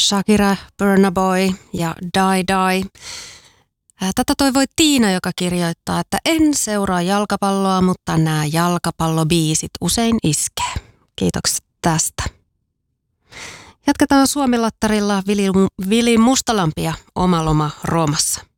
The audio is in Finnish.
Shakira, Burna Boy ja Die Die. Tätä toivoi Tiina, joka kirjoittaa, että en seuraa jalkapalloa, mutta nämä jalkapallobiisit usein iskee. Kiitokset tästä. Jatketaan Suomi-lattarilla Vili Mustalampi ja Oma loma Roomassa.